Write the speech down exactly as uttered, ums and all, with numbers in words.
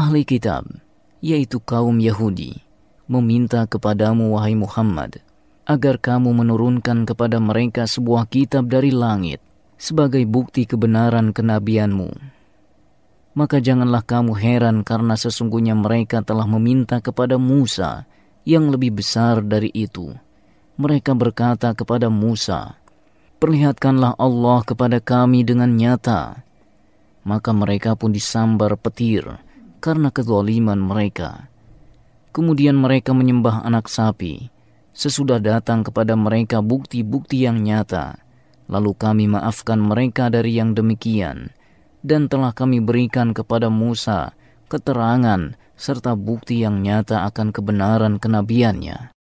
ahli kitab, yaitu kaum Yahudi, meminta kepadamu wahai Muhammad, agar kamu menurunkan kepada mereka sebuah kitab dari langit sebagai bukti kebenaran kenabianmu. Maka janganlah kamu heran karena sesungguhnya mereka telah meminta kepada Musa yang lebih besar dari itu. Mereka berkata kepada Musa, "Perlihatkanlah Allah kepada kami dengan nyata." Maka mereka pun disambar petir karena kezaliman mereka. Kemudian mereka menyembah anak sapi. Sesudah datang kepada mereka bukti-bukti yang nyata, lalu kami maafkan mereka dari yang demikian, dan telah kami berikan kepada Musa keterangan serta bukti yang nyata akan kebenaran kenabiannya.